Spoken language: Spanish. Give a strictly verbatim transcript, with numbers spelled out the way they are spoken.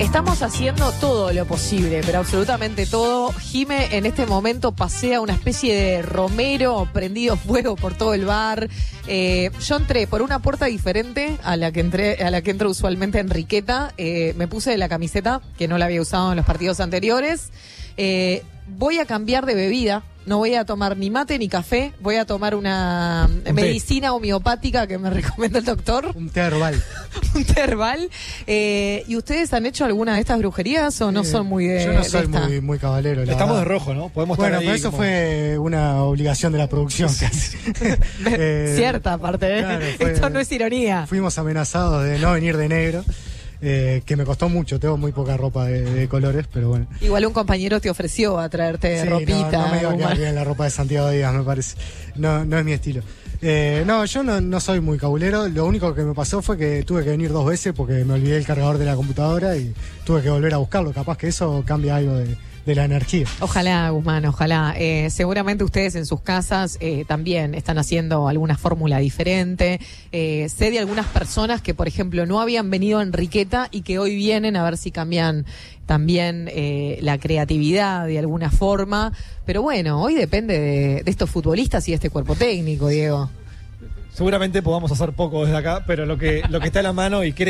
Estamos haciendo todo lo posible, pero absolutamente todo. Jime en este momento pasea una especie de romero prendido fuego por todo el bar. Eh, yo entré por una puerta diferente a la que entré, a la que entro usualmente en Enriqueta. Eh, me puse la camiseta, que no la había usado en los partidos anteriores. Eh, voy a cambiar de bebida. No voy a tomar ni mate ni café. Voy a tomar una Un medicina té. homeopática que me recomendó el doctor. Un té herbal. Un té herbal. Eh, ¿Y ustedes han hecho alguna de estas brujerías o no Eh, son muy de Yo no soy de esta? muy, muy caballero. La Estamos verdad. de rojo, ¿no? Podemos Bueno, estar ahí pero eso como... fue una obligación de la producción casi. Eh, Cierta parte, ¿eh? claro, fue- Esto no es ironía. Fuimos amenazados de no venir de negro, eh, que me costó mucho. Tengo muy poca ropa de, de colores, pero bueno. Igual un compañero te ofreció a traerte Sí, ropita. no, no me iba a quedar Guzmán. bien la ropa de Santiago Díaz, me parece. No, no es mi estilo. Eh, no, yo no, no soy muy cabulero. Lo único que me pasó fue que tuve que venir dos veces porque me olvidé el cargador de la computadora y tuve que volver a buscarlo. Capaz que eso cambia algo de, de la energía. Ojalá, Guzmán, ojalá. Eh, seguramente ustedes en sus casas eh, también están haciendo alguna fórmula diferente. Eh, sé de algunas personas que, por ejemplo, no habían venido a Enriqueta y que hoy vienen a ver si cambian también eh, la creatividad de alguna forma. Pero bueno, hoy depende de, de estos futbolistas y de este cuerpo técnico, Diego. Seguramente podamos hacer poco desde acá, pero lo que, lo que está a la mano y creo